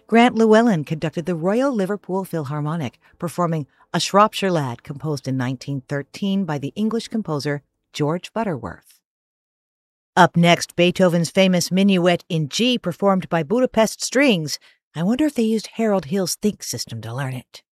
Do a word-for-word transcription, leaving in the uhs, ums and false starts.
Grant Llewellyn conducted the Royal Liverpool Philharmonic, performing A Shropshire Lad, composed in nineteen thirteen by the English composer George Butterworth. Up next, Beethoven's famous Minuet in G, performed by Budapest Strings. I wonder if they used Harold Hill's Think system to learn it.